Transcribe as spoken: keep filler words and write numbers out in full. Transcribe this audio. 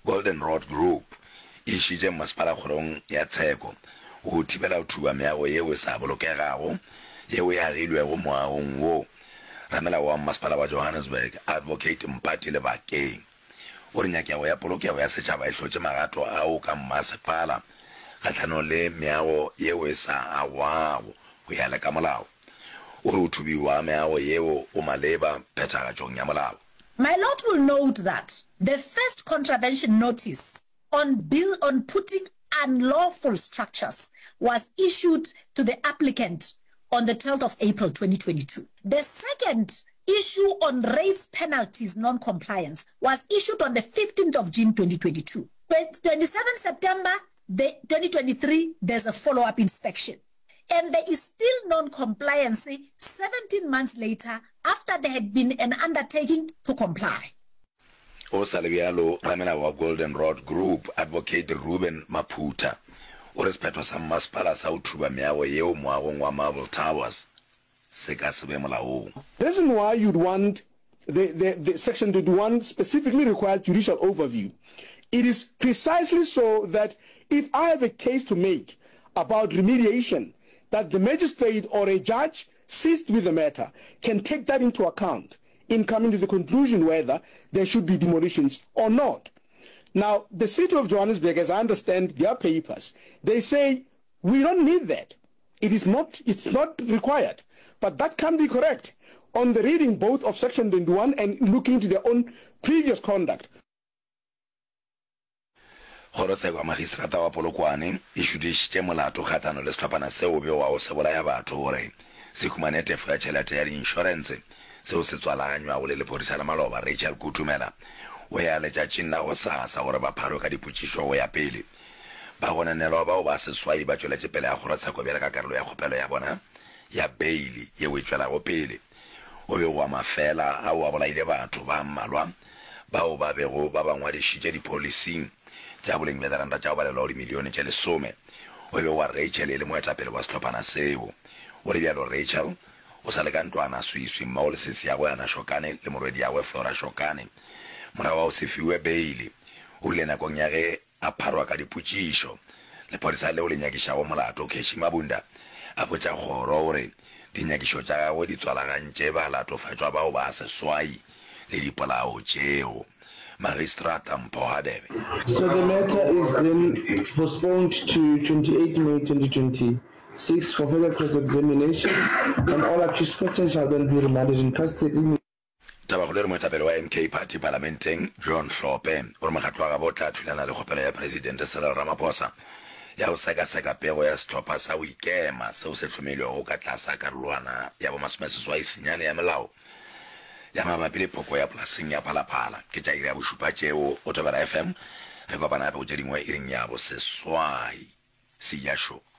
Golden Road Group ishije masipala khorong ya tsheko o thibela o thuba meago yeo sa bolokegago yeo ya rilwe go moagong wo ramela wa masipala wa Johannesburg Advocate Mpatile Bakeng o re nyakeago ya polokego ya setšhaba e hlotše magato ao ka masipala kgatlhano le meago yeo e sa awago go ya le ka molao o re o thubiwa meago yeo o maleba phethagatšong ya molao. My lord will note that the first contravention notice on bill on putting unlawful structures was issued to the applicant on the twelfth of April twenty twenty-two. The second issue on rates penalties non-compliance was issued on the fifteenth of June twenty twenty-two. twenty-seventh September twenty twenty-three, there's a follow-up inspection. And there is still non-compliance seventeen months later after there had been an undertaking to comply. O Salvialo Ramela wa Golden Road Group Advocate Ruben Maputa o respeto sa masipala sa uthuba meago yeo moagong wa Marble Towers se ka se be molaong. Reason why you'd want the, the, the section twenty-one specifically requires judicial overview. It is precisely so that if I have a case to make about remediation, that the magistrate or a judge seized with the matter can take that into account in coming to the conclusion whether there should be demolitions or not. Now, the city of Johannesburg, as I understand their papers, they say we don't need that. It is not, it's not required. But that can be correct on the reading both of section twenty-one and looking to their own previous conduct. Horotse wa magistrata wa Polokwane ishudishitše molato kgatlhano le setlhophana seo be wa o se bolaya batho gore se khumane tefo ya tšhelete ya insurance seo se tswalanywa o le lepodisa la maloba Rachel Kutumela o ya letšatšing la go sasa gore ba pharo ka dipotšišo go ya pele ba gonanelwa bao ba seswai ba tšweletše pele ya kgorotsheko bjale ka karolo ya kgopelo ya bona ya beili yeo e tšwelago pele o be wa mafela ao a bolaile batho ba mmalwa bao ba bego ba ba ngwadišitše dipolicing tša boleng bja diranta tša go balelwa di milione tše lesome o be wa Rachel e le moetapele wa setlhophana seo o le bjalo Rachel o sa le ka ntlwana swiswi mmao le sesi ya go yana Shokane le morwedi ya go Flora Shokane morago wa o se fiwe beili o rile nakong ya ge a pharwa ka dipotšišo lepodisa leo le nyakišago molato Keshi Mabunda a botša kgoro gore dinyakišo tša gagwe di tswalagantše ba latofatšwa bao ba seswai le dipolao tšeo. Magistrata Mpohadebe. So the matter is then postponed to twenty-eighth May twenty twenty-six for further cross-examination, and all accused persons shall then be remanded in custody. Tabakolo re moetapele wa M K Party Parlamenteng John Hlope o re mokgatlo wa gabo o tla thulana le kgopelo ya Presidente Cyril Ramaphosa ya go sekaseka pego ya setlhopha sa go ikema seo se tlhomilwego ka tlasa karolwana ya bomasomeseswai senyane ya melao ya mabapi le phoko ya polaseng ya Phalaphala ke tša iri ya bošupa tšeo o tobela F M re kopana gape go tše dingwe e reng ya boseswai se ya show.